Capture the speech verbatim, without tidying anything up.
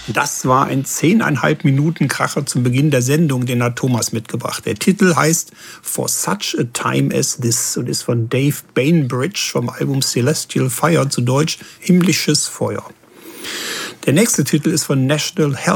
Das war ein zehneinhalb Minuten Kracher zum Beginn der Sendung, den hat Thomas mitgebracht. Der Titel heißt For Such a Time as This und ist von Dave Bainbridge vom Album Celestial Fire, zu Deutsch Himmlisches Feuer. Der nächste Titel ist von National Health.